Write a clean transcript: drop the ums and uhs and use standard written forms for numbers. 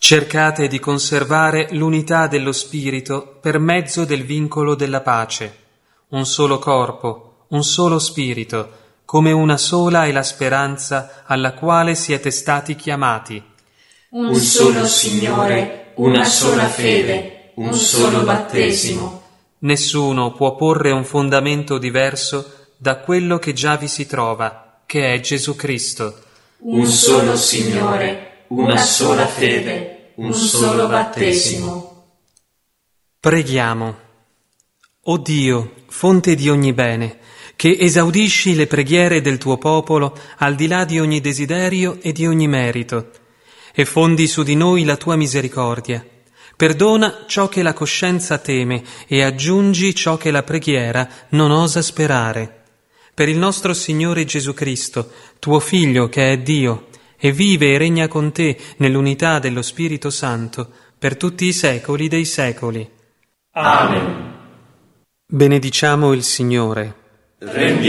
Cercate di conservare l'unità dello Spirito per mezzo del vincolo della pace. Un solo corpo, un solo Spirito, come una sola è la speranza alla quale siete stati chiamati. Un solo Signore, una sola fede, un solo battesimo. Nessuno può porre un fondamento diverso da quello che già vi si trova, che è Gesù Cristo. Un solo Signore, una sola fede, un solo battesimo. Preghiamo. O Dio, fonte di ogni bene, che esaudisci le preghiere del tuo popolo al di là di ogni desiderio e di ogni merito, e fondi su di noi la tua misericordia. Perdona ciò che la coscienza teme e aggiungi ciò che la preghiera non osa sperare. Per il nostro Signore Gesù Cristo, tuo Figlio che è Dio, e vive e regna con te nell'unità dello Spirito Santo, per tutti i secoli dei secoli. Amen. Benediciamo il Signore.